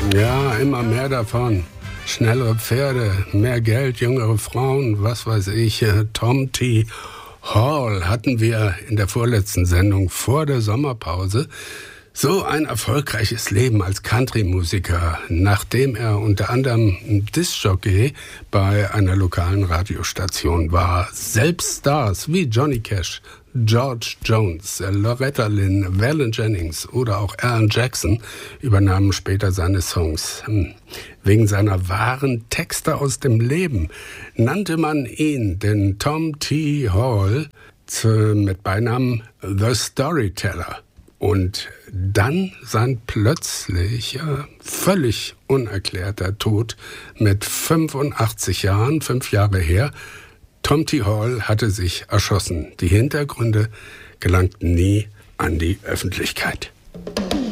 Ja, immer mehr davon. Schnellere Pferde, mehr Geld, jüngere Frauen, was weiß ich. Tom T. Hall hatten wir in der vorletzten Sendung vor der Sommerpause. So ein erfolgreiches Leben als Country-Musiker, nachdem er unter anderem Diskjockey bei einer lokalen Radiostation war. Selbst Stars wie Johnny Cash, George Jones, Loretta Lynn, Waylon Jennings oder auch Alan Jackson übernahmen später seine Songs. Wegen seiner wahren Texte aus dem Leben nannte man ihn, den Tom T. Hall, mit Beinamen The Storyteller. Und dann sein plötzlich völlig unerklärter Tod mit 85 Jahren, 5 Jahre her. Tom T. Hall hatte sich erschossen. Die Hintergründe gelangten nie an die Öffentlichkeit.